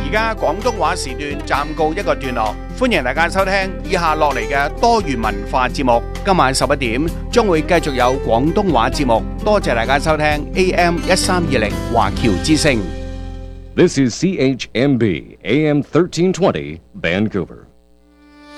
而家廣東話時段暫告一個段落，歡迎大家收聽以下落嚟嘅多元文化節目。今晚11點將會繼續有廣東話節目，多謝大家收聽 AM 1320華僑之聲。 This is CHMB AM 1320 Vancouver.